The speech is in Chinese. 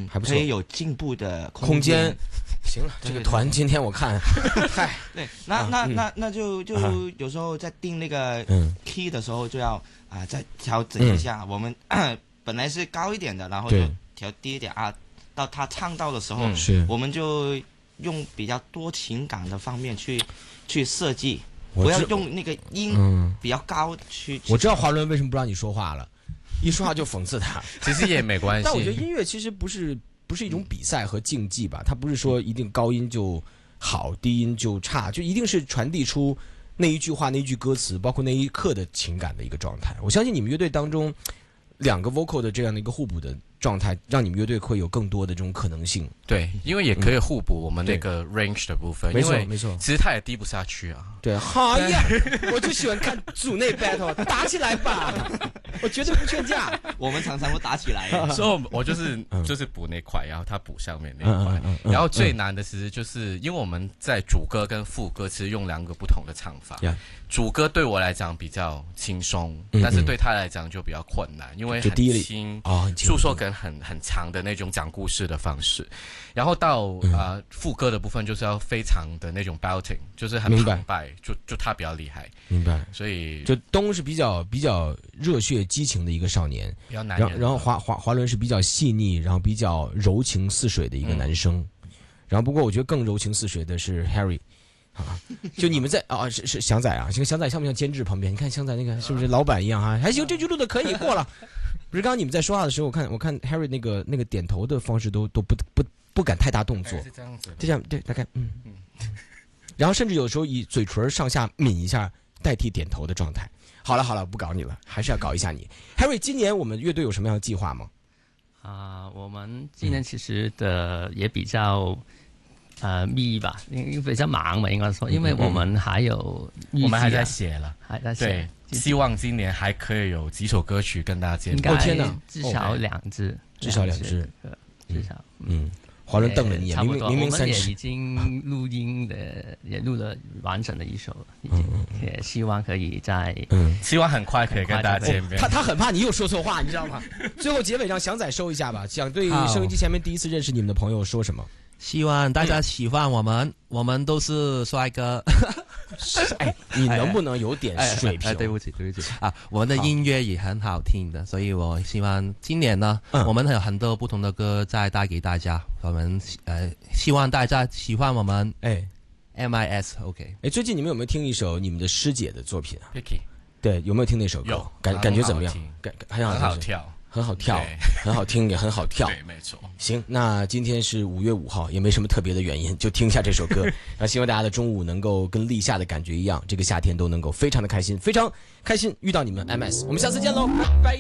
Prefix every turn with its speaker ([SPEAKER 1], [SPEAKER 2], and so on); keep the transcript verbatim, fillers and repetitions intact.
[SPEAKER 1] 还不错，
[SPEAKER 2] 可以有进步的
[SPEAKER 1] 空间。行了，
[SPEAKER 2] 对
[SPEAKER 1] 这个团今天我看，嗨，
[SPEAKER 2] 对，那那那那就就有时候在定那个 key 的时候就要啊再调整一下。我们本来是高一点的，然后就调低一点啊。到他唱到的时候，我们就用比较多情感的方面去去设计，不要用那个音比较高去。
[SPEAKER 1] 我知道华伦为什么不让你说话了，一说话就讽刺他。
[SPEAKER 3] 其实也没关系。
[SPEAKER 1] 但我觉得音乐其实不是。不是一种比赛和竞技吧？它不是说一定高音就好，低音就差，就一定是传递出那一句话、那一句歌词，包括那一刻的情感的一个状态。我相信你们乐队当中两个 vocal 的这样的一个互补的状态，让你们乐队会有更多的这种可能性。
[SPEAKER 3] 对，因为也可以互补我们那个 range 的部分。
[SPEAKER 1] 没错，没错。
[SPEAKER 3] 其实他也低不下去啊。
[SPEAKER 1] 对，好呀，我就喜欢看组内 battle， 打起来吧！我绝对不劝架。
[SPEAKER 2] 我们常常会打起来，
[SPEAKER 3] 所以我就是就是补那块，然后他补上面那块。然后最难的其实就是因为我们在主歌跟副歌其实用两个不同的唱法。主歌对我来讲比较轻松，但是对他来讲就比较困难，因为很轻，诉说跟很很长的那种讲故事的方式。然后到啊、呃、副歌的部分就是要非常的那种 belting， 就是很澎湃，就就他比较厉害。
[SPEAKER 1] 明白。
[SPEAKER 3] 所以
[SPEAKER 1] 就东是比较比较热血激情的一个少年，
[SPEAKER 3] 比较男人。
[SPEAKER 1] 然后然后华华华伦是比较细腻，然后比较柔情似水的一个男生。嗯、然后不过我觉得更柔情似水的是 Harry。啊，就你们在啊，是是祥仔啊，这个祥仔像不像监制旁边？你看祥仔那个是不是老板一样啊？还行，这句录的可以过了。不是，刚刚你们在说话的时候，我看我看 Harry 那个那个点头的方式都都不不不敢太大动作，
[SPEAKER 3] 是这样子，
[SPEAKER 1] 就这样对，大概嗯嗯，然后甚至有时候以嘴唇上下抿一下代替点头的状态。好了好了，不搞你了，还是要搞一下你。Harry， 今年我们乐队有什么样的计划吗？
[SPEAKER 4] 啊、呃，我们今年其实的也比较。呃，密吧，因为比较忙嘛，应该说，因为我们还有、
[SPEAKER 3] 嗯，我们还在写了，
[SPEAKER 4] 还在写。
[SPEAKER 3] 对，希望今年还可以有几首歌曲跟大家见面。
[SPEAKER 4] 应该
[SPEAKER 1] 天哪，
[SPEAKER 4] 至少两支，
[SPEAKER 1] 至少两支，
[SPEAKER 4] 至少。
[SPEAKER 1] 嗯，华伦瞪了你，明明明明三
[SPEAKER 4] 十，我们也已经录音的，也录了完整的一首了，已经，也希望可以在，
[SPEAKER 3] 嗯，希望很快可以跟大家见面。
[SPEAKER 1] 他他很怕你又说错话，你知道吗？最后结尾让祥仔收一下吧，想对收音机前面第一次认识你们的朋友说什么？
[SPEAKER 5] 希望大家喜欢我们，我们都是帅哥。
[SPEAKER 1] 哎，你能不能有点水平？
[SPEAKER 5] 哎哎哎、对不起，对不起啊！我们的音乐也很好听的，所以我希望今年呢，嗯、我们有很多不同的歌再带给大家。我们呃，希望大家喜欢我们。
[SPEAKER 1] 哎
[SPEAKER 5] ，M I S OK。
[SPEAKER 1] 哎，最近你们有没有听一首你们的师姐的作品啊
[SPEAKER 3] ？Picky。
[SPEAKER 1] 对，有没有听那首歌？
[SPEAKER 3] 有，
[SPEAKER 1] 感感觉怎么样？感很
[SPEAKER 3] 很好跳。
[SPEAKER 1] 很好跳，很好听，也很好跳。
[SPEAKER 3] 对，没错。
[SPEAKER 1] 行，那今天是五月五号，也没什么特别的原因，就听一下这首歌。然后希望大家的中午能够跟立夏的感觉一样，这个夏天都能够非常的开心，非常开心遇到你们 M S。我们下次见喽，拜拜。